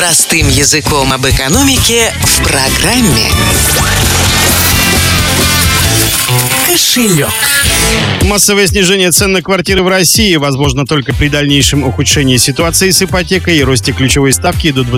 Простым языком об экономике в программе «Кошелек». Массовое снижение цен на квартиры в России возможно только при дальнейшем ухудшении ситуации с ипотекой и росте ключевой ставки до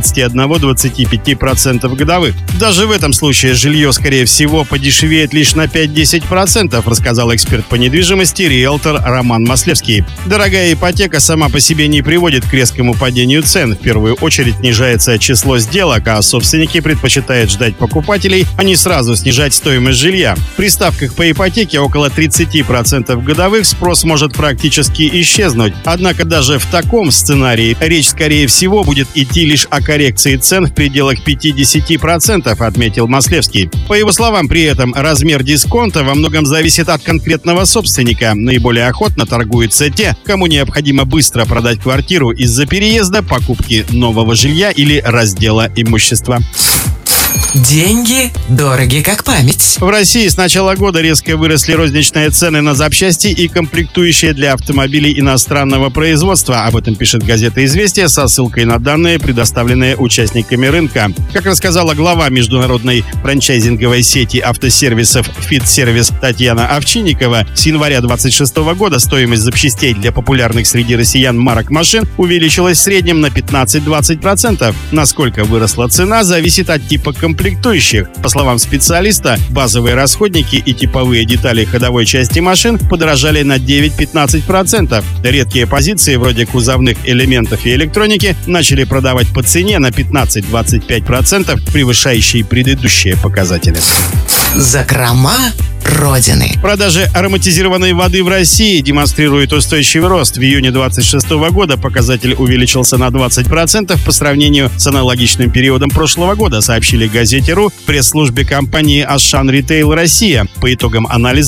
21-25% годовых. Даже в этом случае жилье, скорее всего, подешевеет лишь на 5-10%, рассказал эксперт по недвижимости, риэлтор Роман Маслевский. Дорогая ипотека сама по себе не приводит к резкому падению цен. В первую очередь снижается число сделок, а собственники предпочитают ждать покупателей, а не сразу снижать стоимость жилья. При ставках по ипотеке около 30% годовых спрос может практически исчезнуть. Однако даже в таком сценарии речь, скорее всего, будет идти лишь о коррекции цен в пределах 50%, отметил Маслевский. По его словам, при этом размер дисконта во многом зависит от конкретного собственника. Наиболее охотно торгуются те, кому необходимо быстро продать квартиру из-за переезда, покупки нового жилья или раздела имущества. Деньги дороги как память. В России с начала года резко выросли розничные цены на запчасти и комплектующие для автомобилей иностранного производства. Об этом пишет газета «Известия» со ссылкой на данные, предоставленные участниками рынка. Как рассказала глава международной франчайзинговой сети автосервисов «Фит-сервис» Татьяна Овчинникова, с января 2026 года стоимость запчастей для популярных среди россиян марок машин увеличилась в среднем на 15-20%. Насколько выросла цена, зависит от типа комплектующих. По словам специалиста, базовые расходники и типовые детали ходовой части машин подорожали на 9-15%. Редкие позиции, вроде кузовных элементов и электроники, начали продавать по цене на 15-25%, превышающие предыдущие показатели. Закрома Родины. Продажи ароматизированной воды в России демонстрируют устойчивый рост. В июне 2026 года показатель увеличился на 20% по сравнению с аналогичным периодом прошлого года, сообщили газете «РУ» в пресс-службе компании «Ашан Ритейл Россия». По итогам анализа